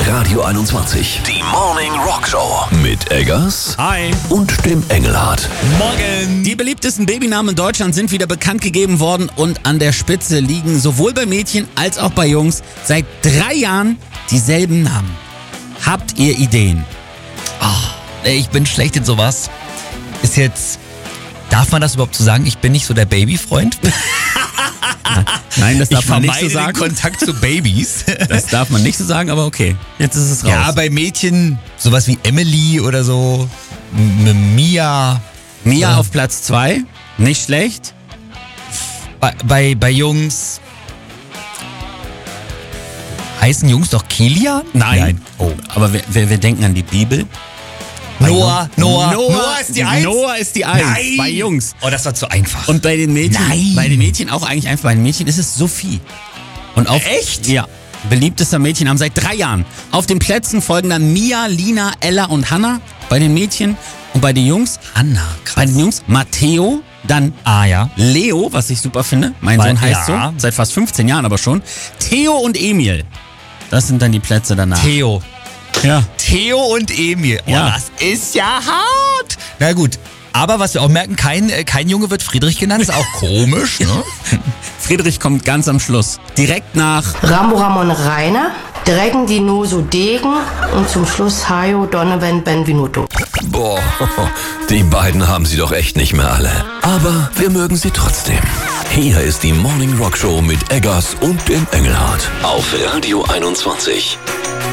Radio 21. Die Morning Rock Show mit Eggers Hi. und dem Engelhardt. Morgen. Die beliebtesten Babynamen in Deutschland sind wieder bekannt gegeben worden und an der Spitze liegen sowohl bei Mädchen als auch bei Jungs seit 3 Jahren dieselben Namen. Habt ihr Ideen? Ich bin schlecht in sowas. Ist jetzt... Darf man das überhaupt so sagen? Ich bin nicht so der Babyfreund. Nein, das darf Ich man nicht vermeide so sagen. den Kontakt zu Babys. Das darf man nicht so sagen, aber okay. Jetzt ist es raus. Ja, bei Mädchen sowas wie Emily oder so. Mia. Mia auf Platz 2. Nicht schlecht. Bei Jungs... Heißen Jungs doch Kilian? Nein. Oh. Aber wir denken an die Bibel. Noah ist die Eins? Noah ist die Eins. Nein. Bei Jungs. Oh, das war zu einfach. Und bei den Mädchen? Nein. Bei den Mädchen auch eigentlich einfach. Bei den Mädchen ist es Sophie. Und auf, Echt? Ja. Beliebtester Mädchennamen seit 3 Jahren. Auf den Plätzen folgen dann Mia, Lina, Ella und Hannah. Bei den Mädchen. Und bei den Jungs? Anna, krass. Bei den Jungs Matteo, dann ja. Leo, was ich super finde. Mein Sohn heißt ja. so. Seit fast 15 Jahren aber schon. Theo und Emil. Das sind dann die Plätze danach. Theo. Ja. Theo und Emil. Oh, Ja. das ist ja hart. Na gut. Aber was wir auch merken, kein Junge wird Friedrich genannt. Ist auch komisch, ne? Friedrich kommt ganz am Schluss. Direkt nach Rambo Ramon Rainer, Dragon Dinoso Degen und zum Schluss Hayo Donovan Benvenuto. Boah, die beiden haben sie doch echt nicht mehr alle. Aber wir mögen sie trotzdem. Hier ist die Morning Rock Show mit Eggers und dem Engelhardt auf Radio 21.